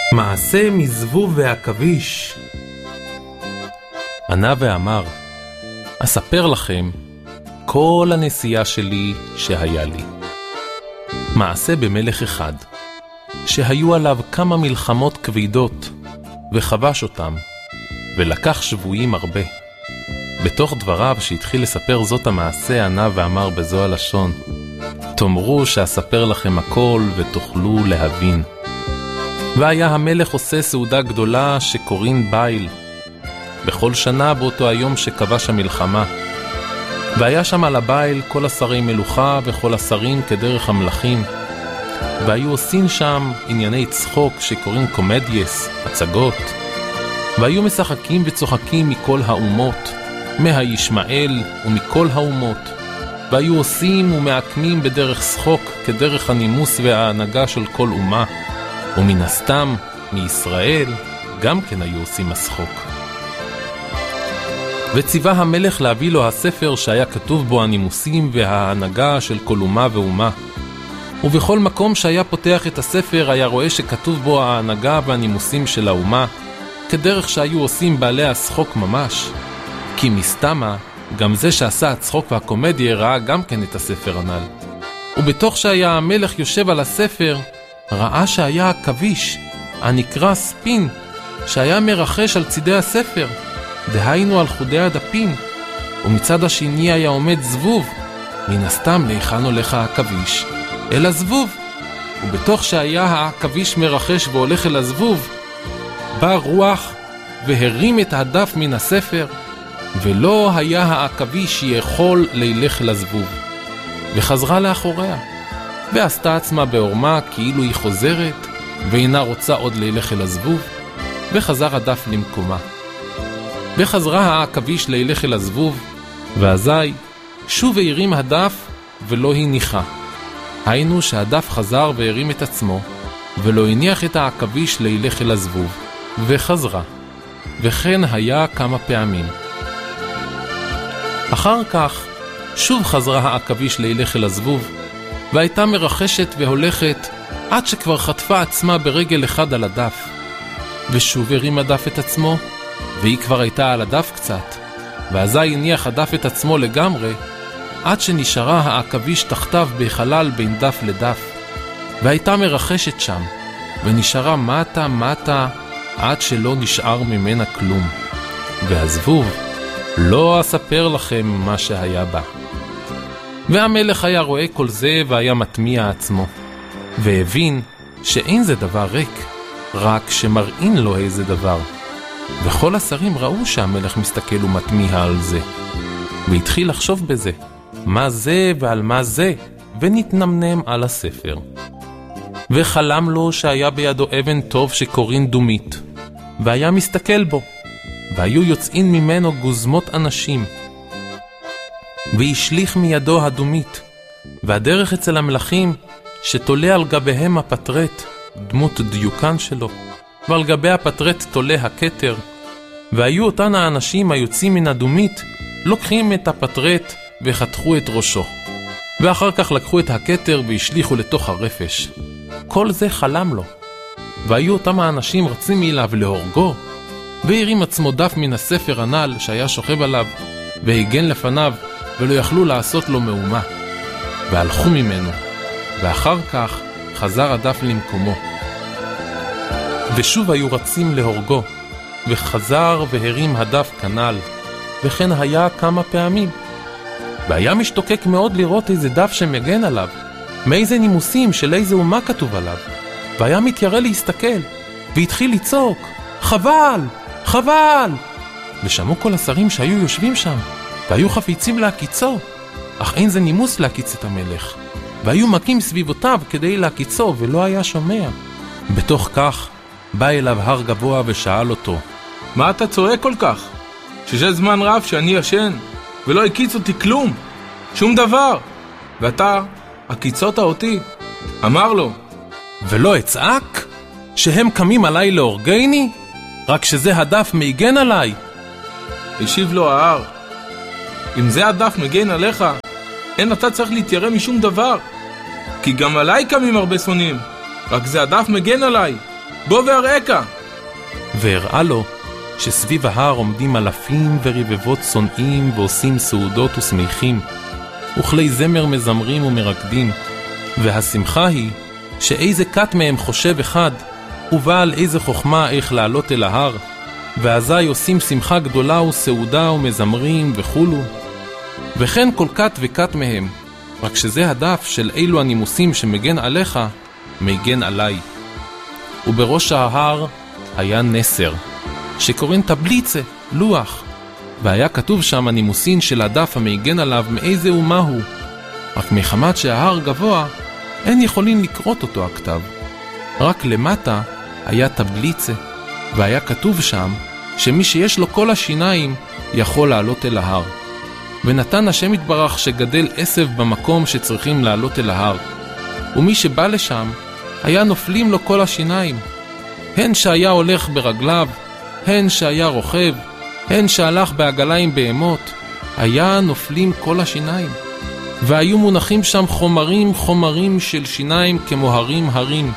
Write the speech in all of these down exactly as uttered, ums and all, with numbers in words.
מעשה מזבוב והעכביש. ענה ואמר, אספר לכם כל הנסיעה שלי שהיה לי. מעשה במלך אחד, שהיו עליו כמה מלחמות כבדות, וחבש אותם, ולקח שבויים הרבה. בתוך דבריו שהתחיל לספר זאת המעשה, ענה ואמר בזו הלשון, תאמרו שאספר לכם הכל ותוכלו להבין. והיה המלך עושה סעודה גדולה שקוראים ביל, בכל שנה באותו היום שכבש המלחמה. והיה שם על הביל כל השרי מלוכה וכל השרים כדרך המלכים, והיו עושים שם ענייני צחוק שקוראים קומדייס, הצגות, והיו משחקים וצוחקים מכל האומות, מהישמעאל ומכל האומות, והיו עושים ומעקמים בדרך צחוק כדרך הנימוס וההנהגה של כל אומה, ומן הסתם מישראל גם כן היו עושים הצחוק. וציווה המלך להביא לו הספר שהיה כתוב בו הנימוסים וההנהגה של כל אומה ואומה. ובכל מקום שהיה פותח את הספר היה רואה שכתוב בו ההנהגה והנימוסים של האומה, כדרך שהיו עושים בעלי הצחוק ממש. כי מסתמה, גם זה שעשה הצחוק והקומדיה ראה גם כן את הספר הנ"ל. ובתוך שהיה המלך יושב על הספר, ראה שהיה עכביש, הנקרא ספין, שהיה מרחש על צידי הספר, דהיינו על חודי הדפים, ומצד השני היה עומד זבוב, מן הסתם להיכן הולך העכביש? אל הזבוב. ובתוך שהיה העכביש מרחש והולך אל הזבוב, בא רוח והרים את הדף מן הספר, ולא היה העכביש יכול לילך אל הזבוב. וחזרה לאחוריה, ועשתה עצמה בעורמה כאילו היא חוזרת, ואינה רוצה עוד לילך אל הזבוב, וחזר הדף למקומה. וחזרה העכביש לילך אל הזבוב, ואזי שוב הרים הדף ולא הניחה. היינו שהדף חזר והרים את עצמו, ולא הניח את העכביש לילך אל הזבוב, וחזרה. וכן היה כמה פעמים. אחר כך שוב חזרה העכביש לילך אל הזבוב, והייתה מרחשת והולכת עד שכבר חטפה עצמה ברגל אחד על הדף. ושוב הרים הדף את עצמו, והיא כבר הייתה על הדף קצת, ואזי הניח הדף את עצמו לגמרי, עד שנשארה העכביש תחתיו בחלל בין דף לדף, והייתה מרחשת שם, ונשארה מטה מטה עד שלא נשאר ממנה כלום. והזבוב, לא אספר לכם מה שהיה בה. והמלך היה רואה כל זה והיה מטמיע עצמו, והבין שאין זה דבר ריק, רק שמראים לו איזה דבר. וכל השרים ראו שהמלך מסתכל ומטמיע על זה, והתחיל לחשוב בזה, מה זה ועל מה זה, ונתנמנם על הספר. וחלם לו שהיה בידו אבן טוב שקוראים דומית, והיה מסתכל בו, והיו יוצאים ממנו גוזמות אנשים, והשליך מידו הדומית, והדרך אצל המלכים שתולה על גביהם הפטרט, דמות דיוקן שלו, ועל גבי הפטרט תולה הכתר, והיו אותן האנשים היוצאים מן הדומית, לוקחים את הפטרט וחתכו את ראשו, ואחר כך לקחו את הכתר והשליחו לתוך הרפש. כל זה חלם לו. והיו אותם האנשים רצים אליו להורגו, והרים עצמו דף מן הספר הנ"ל שהיה שוכב עליו, והגן לפניו, ולא יכלו לעשות לו מאומה. והלכו ממנו, ואחר כך חזר הדף למקומו. ושוב היו רצים להורגו, וחזר והרים הדף כנ"ל, וכן היה כמה פעמים. והיה משתוקק מאוד לראות איזה דף שמגן עליו, מאיזה נימוסים של איזה אומה כתוב עליו, והיה מתיירא להסתכל, והתחיל לצעוק, חבל, חבל! ושמעו כל השרים שהיו יושבים שם, והיו חפיצים להקיצו, אך אין זה נימוס להקיץ את המלך, והיו מכים סביבותיו כדי להקיצו, ולא היה שומע. בתוך כך בא אליו הר גבוה ושאל אותו, מה אתה צועק כל כך? שזה זמן רב שאני ישן, ולא הקיץ אותי כלום, שום דבר, ואתה הקיצות אותי. אמר לו, ולא אצעק? שהם קמים עליי להורגני? רק שזה הדף מגן עליי. השיב לו ההר, אם זה הדף מגן עליך, אין אתה צריך להתיירא משום דבר, כי גם עליי קמים הרבה שונאים, רק זה הדף מגן עליי, בוא והראקה. והראה לו שסביב ההר עומדים אלפים ורבבות צונאים ועושים סעודות ושמחים, וכלי זמר מזמרים ומרקדים, והשמחה היא שאיזה כת מהם חושב אחד, ובעל איזה חוכמה איך לעלות אל ההר, ואזי עושים שמחה גדולה וסעודה ומזמרים וכולו. וכן כל כת וכת מהם, רק שזה הדף של אילו הנימוסים שמגן עליך, מגן עליי. ובראש ההר היה נסר, שקוראים טבליצה, לוח, והיה כתוב שם הנימוסין של הדף המגן עליו מאיזה ומה הוא, רק מחמת שההר גבוה, אין יכולים לקרות אותו הכתב. רק למטה היה טבליצה, והיה כתוב שם שמי שיש לו כל השיניים יכול לעלות אל ההר. ונתן השם יתברך שגדל עשב במקום שצריכים לעלות אל ההר, ומי שבא לשם היה נופלים לו כל השיניים, הן שהיה הולך ברגליו, הן שהיה רוכב, הן שהלך בעגליים בהמות, היה נופלים כל השיניים. והיו מונחים שם חומרים חומרים של שיניים כמו הרים הרים.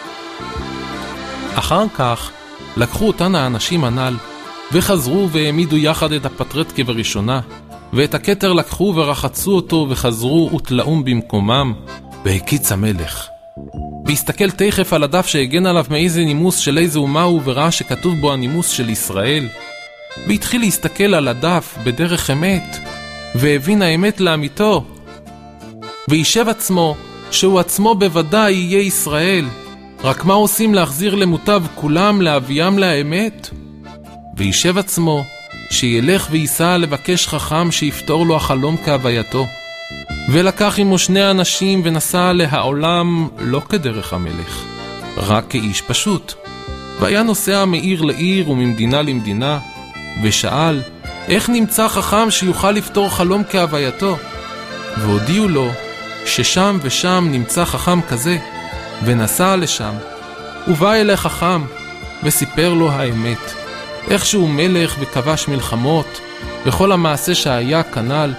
אחר כך לקחו אותן האנשים הנ"ל, וחזרו והעמידו יחד את הפטרט כבראשונה, ואת הכתר לקחו ורחצו אותו וחזרו ותלאום במקומם, והקיץ המלך. והסתכל תכף על הדף שהגן עליו מאיזה נימוס של איזה אומה הוא, וראה שכתוב בו הנימוס של ישראל, והתחיל להסתכל על הדף בדרך אמת, והבין האמת לאמיתו, וישב עצמו שהוא עצמו בוודאי יהיה ישראל, רק מה עושים להחזיר למוטב כולם להביאם לאמת? וישב עצמו שילך וייסע לבקש חכם שיפתור לו החלום כהווייתו, ולקח עמו שני אנשים ונסע להעולם לא כדרך המלך, רק כאיש פשוט, והיה נוסע מעיר לעיר וממדינה למדינה, ושאל איך נמצא חכם שיוכל לפתור חלום כהווייתו, והודיעו לו ששם ושם נמצא חכם כזה, ונסע לשם, ובא אלי חכם וסיפר לו האמת, איך שהוא מלך וכבש מלחמות, וכל המעשה שהיה כנל,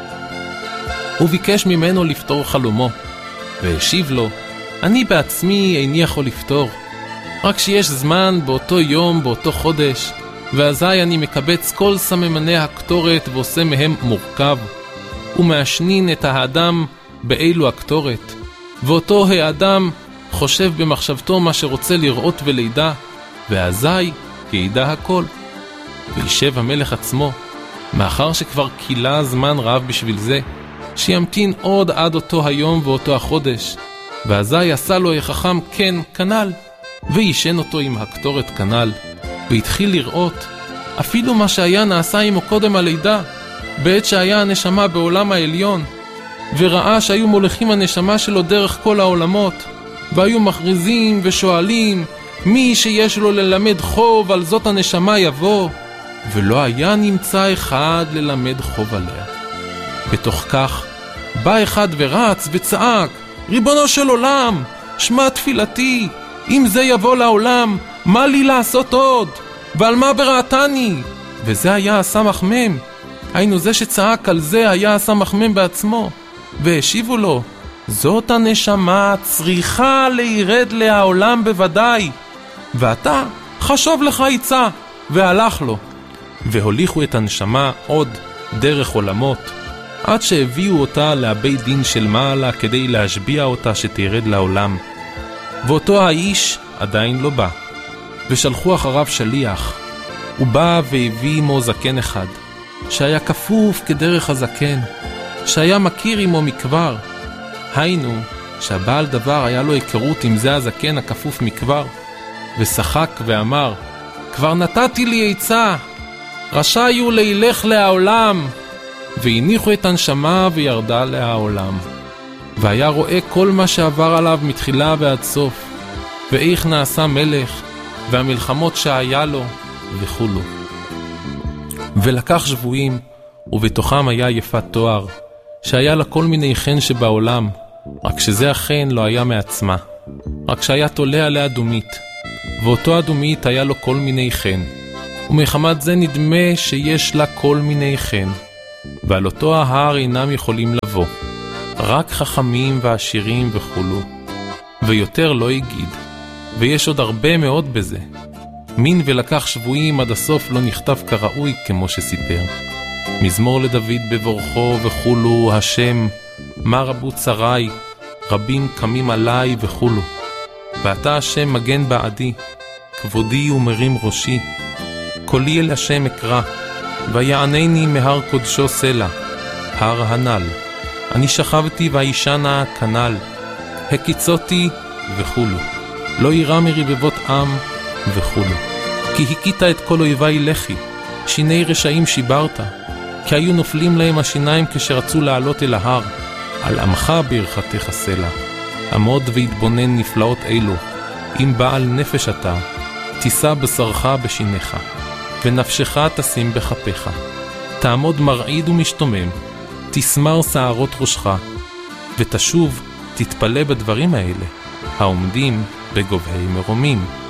הוא ביקש ממנו לפתור חלומו, והשיב לו, אני בעצמי איני יכול לפתור, רק שיש זמן באותו יום באותו חודש, ואזי אני מקבץ כל סממני הקטורת ועושה מהם מורכב, ומאשנין את האדם באילו הקטורת, ואותו האדם חושב במחשבתו מה שרוצה לראות ולידע, ואזי ידע הכל. וישב המלך עצמו, מאחר שכבר קילה זמן רב בשביל זה, שימתין עוד עד אותו היום ואותו החודש, ואזי עשה לו החכם כן כנל, וישן אותו עם הקטורת כנל, והתחיל לראות אפילו מה שהיה נעשה עמו קודם הלידה, בעת שהיה הנשמה בעולם העליון, וראה שהיו מולכים הנשמה שלו דרך כל העולמות, והיו מכריזים ושואלים מי שיש לו ללמד חוב על זאת הנשמה יבוא, ולא היה נמצא אחד ללמד חוב עליה. בתוך כך בא אחד ורץ וצעק, ריבונו של עולם, שמע תפילתי, אם זה יבוא לעולם, מה לי לעשות עוד? ועל מה בראתני? וזה היה הסמך מם, היינו זה שצעק על זה היה הסמך מם בעצמו, והשיבו לו, זאת הנשמה צריכה להירד לעולם בוודאי, ואתה חשוב לך יצא, והלך לו. והוליכו את הנשמה עוד דרך עולמות, עד שהביאו אותה לבית דין של מעלה כדי להשביע אותה שתירד לעולם. ואותו האיש עדיין לא בא, ושלחו אחריו שליח, הוא בא והביא עמו זקן אחד, שהיה כפוף כדרך הזקן, שהיה מכיר עמו מכבר, היינו שהבעל דבר היה לו היכרות עם זה הזקן הכפוף מכבר, ושחק ואמר, כבר נתתי לי עצה, רשאי הוא להילך לעולם, והניחו את הנשמה וירדה לעולם. והיה רואה כל מה שעבר עליו מתחילה ועד סוף, ואיך נעשה מלך, והמלחמות שהיה לו, וכולו. ולקח שבויים, ובתוכם היה יפת תואר, שהיה לה כל מיני חן שבעולם, רק שזה החן לא היה מעצמה, רק שהיה תולה עליה דומית, ואותו הדומית היה לו כל מיני חן, ומחמת זה נדמה שיש לה כל מיני חן, ועל אותו ההר אינם יכולים לבוא, רק חכמים ועשירים וכולו, ויותר לא יגיד, ויש עוד הרבה מאוד בזה. מין ולקח שבויים עד הסוף לא נכתב כראוי כמו שסיפר. מזמור לדוד בבורכו וכולו, השם, מה רבו צרי, רבים קמים עליי וכולו. ואתה השם מגן בעדי, כבודי ומרים ראשי. קולי אל השם אקרא, ויענני מהר קודשו סלע, הר הנל. אני שכבתי וישנה כנל, הקיצותי וכולו. לא ירא מרבבות עם וכולו. כי הכית את כל אויבי לחי, שיני רשעים שיברת, כי היו נופלים להם השיניים כשרצו לעלות אל ההר. על עמך ברכתך סלע, עמוד והתבונן נפלאות אלו. אם בעל נפש אתה, תישא בשרך בשיניך, ונפשך תשים בכפיך. תעמוד מרעיד ומשתומם, תסמר שערות ראשך, ותשוב תתפלא בדברים האלה, העומדים בגובהי מרומים.